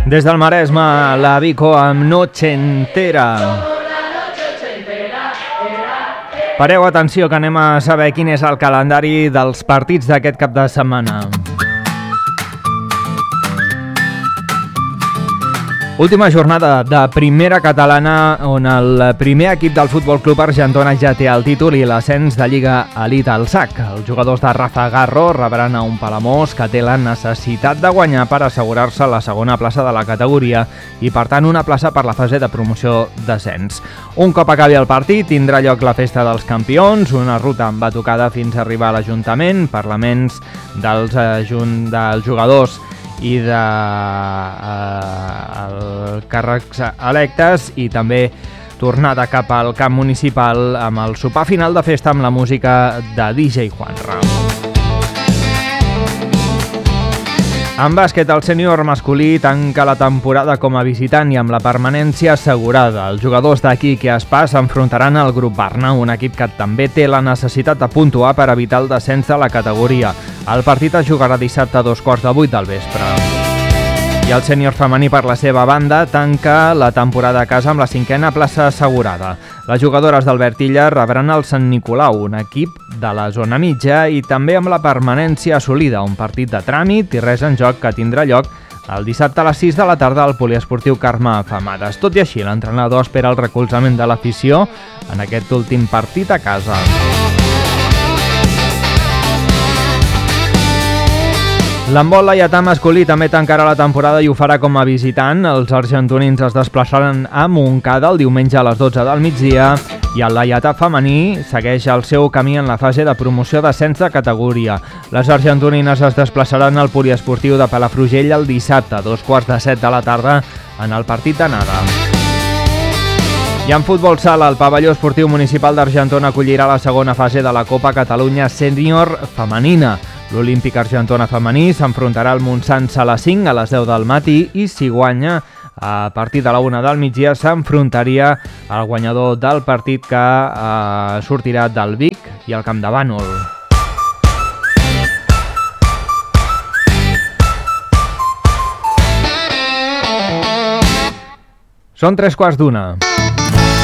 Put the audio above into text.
Des del Maresme, la Vico amb Noche Entera. Pareu atenció que anem a saber quin és el calendari dels partits d'aquest cap de setmana. Última jornada de primera catalana on el primer equip del Futbol Club Argentona ja té el títol i l'ascens de Lliga Elite al sac. Els jugadors de Rafa Garro rebran a un Palamós que té la necessitat de guanyar per assegurar-se la segona plaça de la categoria i, per tant, una plaça per la fase de promoció d'ascens. Un cop acabi el partit tindrà lloc la festa dels campions, una ruta amb batucada fins a arribar a l'Ajuntament, parlaments dels jugadors i de càrrecs electes i també tornada cap al camp municipal amb el sopar final de festa amb la música de DJ Juanra. En bàsquet, el sènior masculí tanca la temporada com a visitant i amb la permanència assegurada. Els jugadors d'aquí que Aspas s'enfrontaran al grup Barna, un equip que també té la necessitat de puntuar per evitar el descens de la categoria. El partit es jugarà dissabte a 7:15 del vespre. I el sènior femení, per la seva banda, tanca la temporada a casa amb la 5a plaça assegurada. Les jugadores d'Albert Illa rebran el Sant Nicolau, un equip de la zona mitja i també amb la permanència assolida, un partit de tràmit i res en joc que tindrà lloc el dissabte a les 6 de la tarda al poliesportiu Carme Femades. Tot i així, l'entrenador espera el recolzament de l'afició en aquest últim partit a casa. L'handbol laietà masculí també tancarà la temporada i ho farà com a visitant. Els argentonins es desplaçaran a Montcada el diumenge a les 12 del migdia i el laietà femení segueix el seu camí en la fase de promoció d'ascens de categoria. Les argentonines es desplaçaran al poliesportiu de Palafrugell el dissabte a 6:45 de la tarda en el partit d'anada. I en futbol sala, el pavelló esportiu municipal d'Argentona acollirà la segona fase de la Copa Catalunya Sènior Femenina. L'Olímpic Argentona femení s'enfrontarà al Montsant Sala 5 a les 10 del matí i, si guanya, a partir de la 1 del migdia s'enfrontaria al guanyador del partit que sortirà del Vic i al Camp de Bànol. Són 3:15.